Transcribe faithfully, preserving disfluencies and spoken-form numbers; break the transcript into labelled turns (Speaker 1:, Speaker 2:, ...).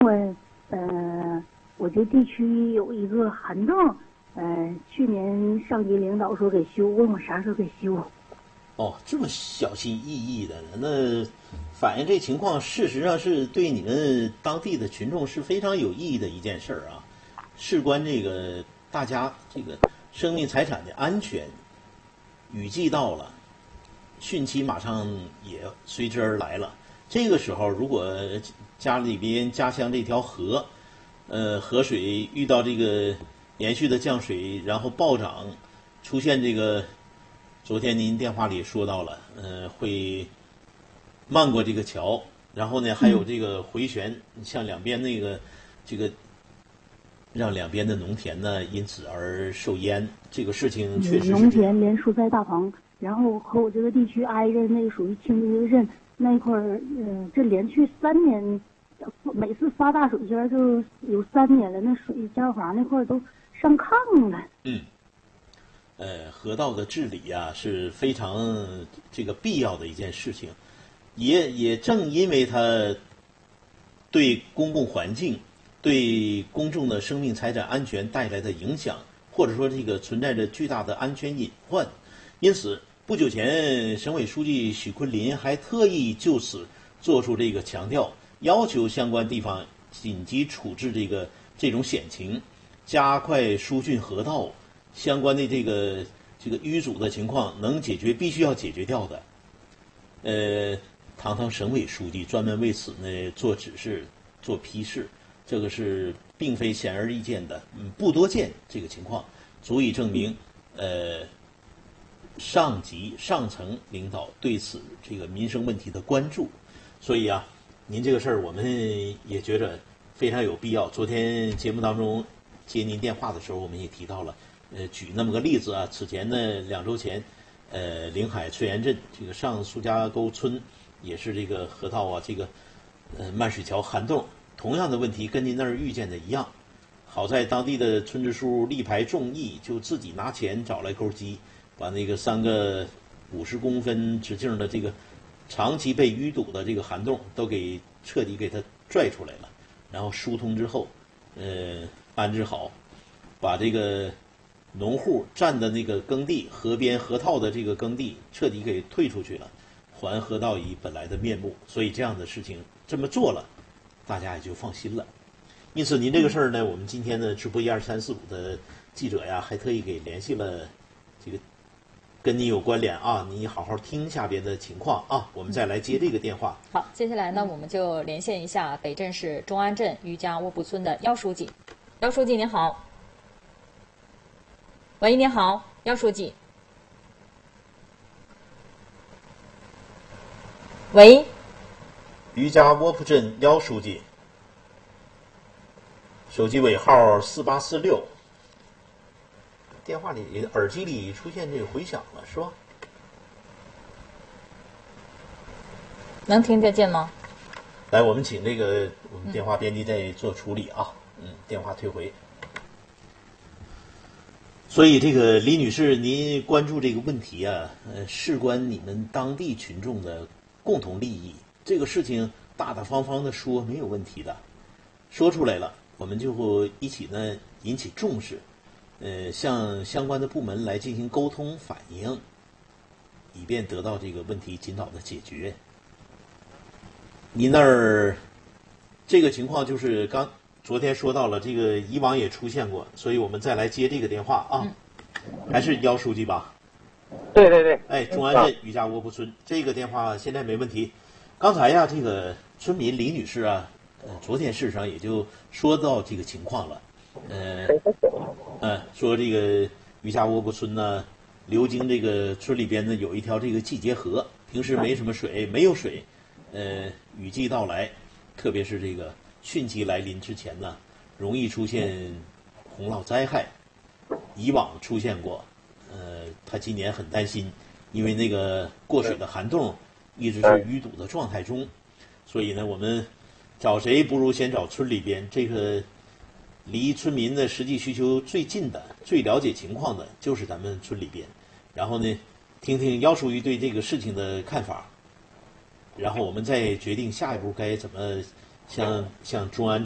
Speaker 1: 我呃，我这地区有一个涵洞，呃，去年上级领导说给修，问我啥时候给修。
Speaker 2: 哦，这么小心翼翼的，那反映这情况，事实上是对你们当地的群众是非常有意义的一件事儿啊，事关这个大家这个生命财产的安全。雨季到了，汛期马上也随之而来了。这个时候，如果家里边家乡这条河，呃，河水遇到这个连续的降水，然后暴涨，出现这个，昨天您电话里说到了，呃，会漫过这个桥，然后呢，还有这个回旋，向两边那个这个，让两边的农田呢因此而受淹，这个事情确实是
Speaker 1: 农田连蔬菜大棚，然后和我这个地区挨着那个属于清滨镇那一块儿，呃，这连续三年，每次发大水前就有三年了，那水家华那块儿都上炕了。
Speaker 2: 嗯，呃，河道的治理啊是非常这个必要的一件事情，也也正因为它对公共环境、对公众的生命财产安全带来的影响，或者说这个存在着巨大的安全隐患，因此不久前省委书记许昆林还特意就此做出这个强调，要求相关地方紧急处置这个这种险情，加快疏浚河道，相关的这个这个淤阻的情况能解决，必须要解决掉的。呃，堂堂省委书记专门为此呢做指示、做批示，这个是并非显而易见的，嗯，不多见这个情况，足以证明，呃，上级上层领导对此这个民生问题的关注。所以啊，您这个事儿我们也觉着非常有必要。昨天节目当中接您电话的时候，我们也提到了，呃，举那么个例子啊，此前呢两周前，呃，临海翠园镇这个上苏家沟村也是这个河道啊，这个呃漫水桥涵洞，同样的问题跟您那儿遇见的一样。好在当地的村支书力排众议，就自己拿钱找来钩机，把那个三个五十公分直径的这个长期被淤堵的这个涵洞都给彻底给它拽出来了，然后疏通之后，呃，安置好，把这个农户占的那个耕地、河边河套的这个耕地彻底给退出去了，还河道以本来的面目。所以这样的事情这么做了，大家也就放心了。因此，您这个事儿呢，我们今天的直播一二三四五的记者呀，还特意给联系了这个跟你有关联啊，你好好听下边的情况啊，我们再来接这个电话。
Speaker 3: 好，接下来呢，我们就连线一下北镇市中安镇余家窝铺村的姚书记。姚书记您好。喂，您好，姚书记。喂，
Speaker 2: 余家窝铺镇姚书记。手机尾号四八四六，电话里耳机里出现这个回响了，是吧？
Speaker 3: 能听得见吗？
Speaker 2: 来，我们请这个我们电话编辑再做处理啊，嗯，电话退回。所以，这个李女士，您关注这个问题啊，呃，事关你们当地群众的共同利益，这个事情大大方方的说没有问题的，说出来了。我们就会一起呢引起重视，呃，向相关的部门来进行沟通反映，以便得到这个问题尽早的解决。您那儿这个情况就是刚昨天说到了，这个以往也出现过，所以我们再来接这个电话啊，嗯、还是姚书记吧？
Speaker 4: 对对对。
Speaker 2: 哎，中安镇余家窝铺村这个电话现在没问题。刚才呀，这个村民李女士啊。呃，昨天事实上也就说到这个情况了，呃，呃，说这个余家窝铺村呢，流经这个村里边呢有一条这个季节河，平时没什么水，没有水，呃，雨季到来，特别是这个汛期来临之前呢，容易出现洪涝灾害，以往出现过，呃，他今年很担心，因为那个过水的涵洞一直是淤堵的状态中，所以呢，我们找谁不如先找村里边，这个离村民的实际需求最近的、最了解情况的，就是咱们村里边。然后呢，听听姚书记对这个事情的看法，然后我们再决定下一步该怎么向向中安